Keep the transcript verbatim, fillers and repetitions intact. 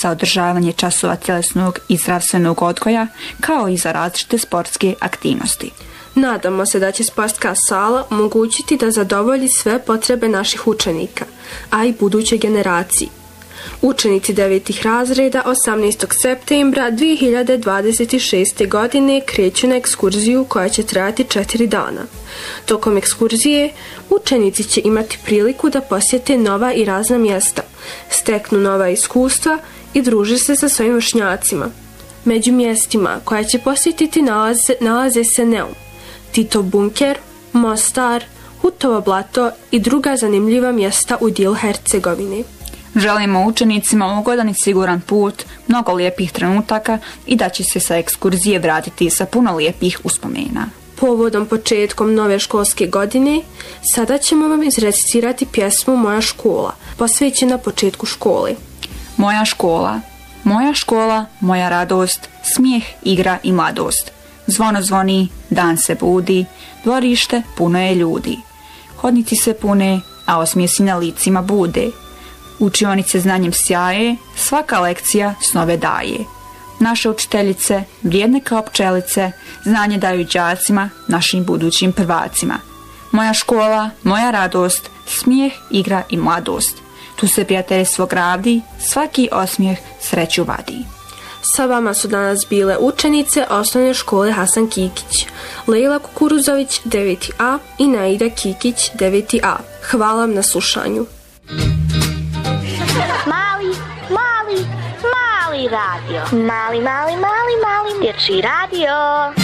za održavanje časova tjelesnog i zdravstvenog odgoja, kao i za različite sportske aktivnosti. Nadamo se da će sportska sala omogućiti da zadovolji sve potrebe naših učenika, a i buduće generacije. Učenici devetih razreda osamnaestog septembra dvije hiljade dvadeset šeste. godine kreću na ekskurziju koja će trajati četiri dana. Tokom ekskurzije učenici će imati priliku da posjete nova i razna mjesta, steknu nova iskustva i druže se sa svojim vršnjacima. Među mjestima koja će posjetiti nalaze, nalaze se Neum, Titov bunker, Mostar, Hutovo blato i druga zanimljiva mjesta u dijelu Hercegovine. Želimo učenicima ugodan i siguran put, mnogo lijepih trenutaka i da će se sa ekskurzije vratiti sa puno lijepih uspomena. Povodom početkom nove školske godine, sada ćemo vam izrecitirati pjesmu Moja škola, posvećena početku škole. Moja škola, moja škola, moja radost, smijeh, igra i mladost. Zvono zvoni, dan se budi, dvorište puno je ljudi. Hodnici se pune, a osmijesi na licima bude. Učionice znanjem sjaje, svaka lekcija snove daje. Naše učiteljice, vrijedne kao pčelice, znanje daju đacima, našim budućim prvacima. Moja škola, moja radost, smijeh, igra i mladost. Tu se prijateljstvo gradi, svaki osmijeh sreću vadi. Sa vama su danas bile učenice osnovne škole Hasan Kikić, Lejla Kukuruzović deveti A i Naida Kikić deveti A. Hvala vam na slušanju. Mali, mali, mali radio. Mali, mali, mali, mali dječji radio.